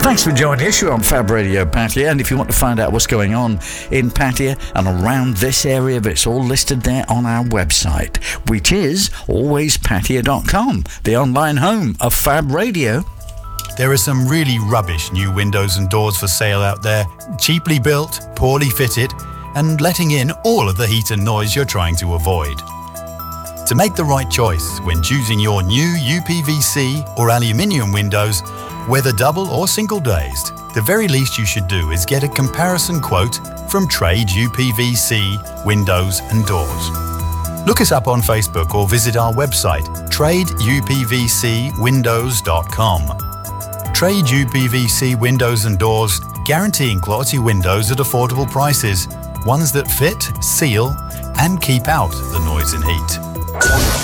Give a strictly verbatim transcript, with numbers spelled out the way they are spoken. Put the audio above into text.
Thanks for joining us. You're on Fab Radio Pattaya, and if you want to find out what's going on in Pattaya and around this area, it's all listed there on our website, which is always pattaya dot com, the online home of Fab Radio. There are some really rubbish new windows and doors for sale out there, cheaply built, poorly fitted, and letting in all of the heat and noise you're trying to avoid. To make the right choice when choosing your new U P V C or aluminium windows, whether double or single glazed, the very least you should do is get a comparison quote from Trade U P V C Windows and Doors. Look us up on Facebook or visit our website, trade u p v c windows dot com. Trade U P V C Windows and Doors, guaranteeing quality windows at affordable prices, ones that fit, seal, and keep out the noise and heat.